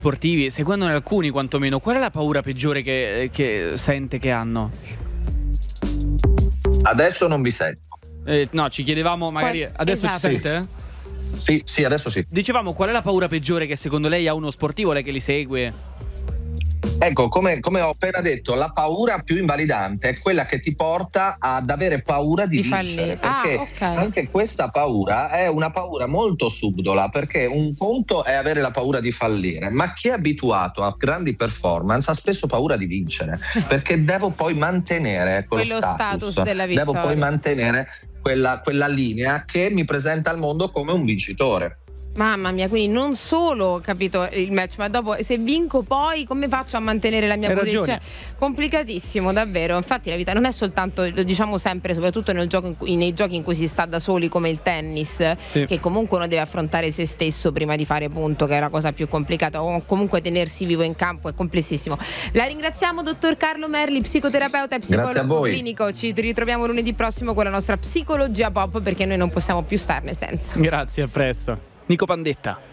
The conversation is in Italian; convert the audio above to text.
sportivi, seguendone alcuni quantomeno, qual è la paura peggiore che sente che hanno? Adesso non vi sento. No, ci chiedevamo magari adesso esatto. ci sente? Sì, adesso sì. Dicevamo, qual è la paura peggiore che secondo lei ha uno sportivo, lei che li segue? Ecco, come ho appena detto, la paura più invalidante è quella che ti porta ad avere paura di vincere, fallire. perché Ok. anche questa paura è una paura molto subdola, perché un conto è avere la paura di fallire, ma chi è abituato a grandi performance ha spesso paura di vincere, perché devo poi mantenere quello status della vittoria. devo poi mantenere quella linea che mi presenta al mondo come un vincitore. Mamma mia, quindi non solo capito il match, ma dopo se vinco poi come faccio a mantenere la mia Hai posizione? ragione. Complicatissimo, davvero. Infatti la vita non è soltanto, lo diciamo sempre, soprattutto nei giochi in cui si sta da soli come il tennis, Sì. che comunque uno deve affrontare se stesso prima di fare punto, che è la cosa più complicata, o comunque tenersi vivo in campo è complessissimo. La ringraziamo, dottor Carlo Merli, psicoterapeuta e Grazie a psicologo voi. clinico. Ci ritroviamo lunedì prossimo con la nostra psicologia pop, perché noi non possiamo più starne senza. Grazie, a presto. Nico Pandetta.